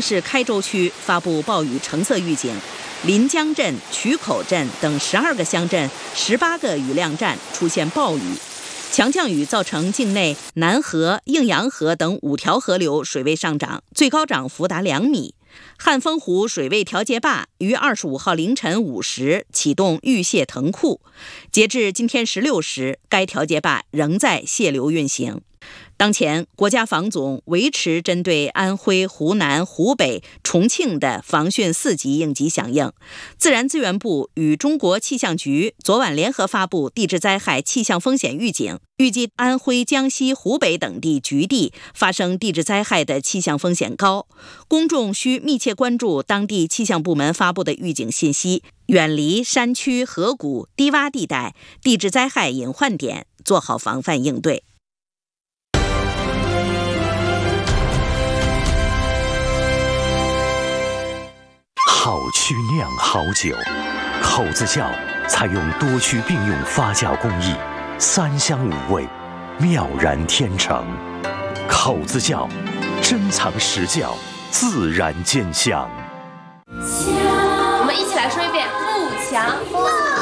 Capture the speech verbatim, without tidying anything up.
市开州区发布暴雨橙色预警，临江镇、渠口镇等十二个乡镇、十八个雨量站出现暴雨。强降雨造成境内南河、应阳河等五条河流水位上涨，最高涨幅达两米。汉丰湖水位调节坝于二十五号凌晨五时启动预泄腾库，截至今天十六时，该调节坝仍在泄流运行。当前，国家防总维持针对安徽、湖南、湖北、重庆的防汛四级应急响应。自然资源部与中国气象局昨晚联合发布地质灾害气象风险预警，预计安徽、江西、湖北等地局地发生地质灾害的气象风险高，公众需密切关注当地气象部门发布的预警信息，远离山区、河谷、低洼地带、地质灾害隐患点，做好防范应对。 好曲酿好酒，口子窖采用多区并用发酵工艺，三香五味，妙然天成。口子窖，珍藏实窖，自然见香。 我们一起来说一遍：富强。